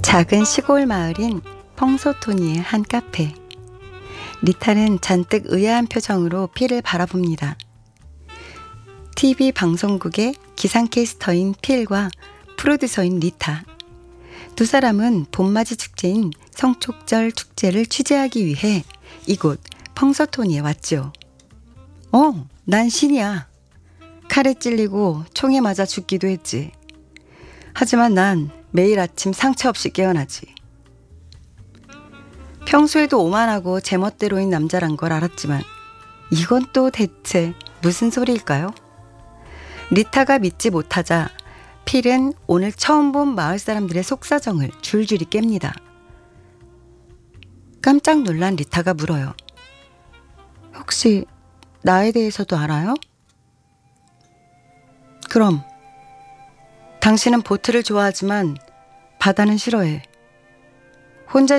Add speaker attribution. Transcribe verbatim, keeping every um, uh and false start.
Speaker 1: 작은 시골 마을인 펑소토니의 한 카페. 리타는 잔뜩 의아한 표정으로 필을 바라봅니다. 티비 방송국의 기상캐스터인 필과 프로듀서인 리타. 두 사람은 봄맞이 축제인 성촉절 축제를 취재하기 위해 이곳 펑소토니에 왔죠. 어, 난 신이야. 칼에 찔리고 총에 맞아 죽기도 했지. 하지만 난 매일 아침 상처 없이 깨어나지. 평소에도 오만하고 제멋대로인 남자란 걸 알았지만 이건 또 대체 무슨 소리일까요? 리타가 믿지 못하자 필은 오늘 처음 본 마을 사람들의 속사정을 줄줄이 깹니다. 깜짝 놀란 리타가 물어요. 혹시 나에 대해서도 알아요? 그럼. 당신은 보트를 좋아하지만 바다는 싫어해. 혼자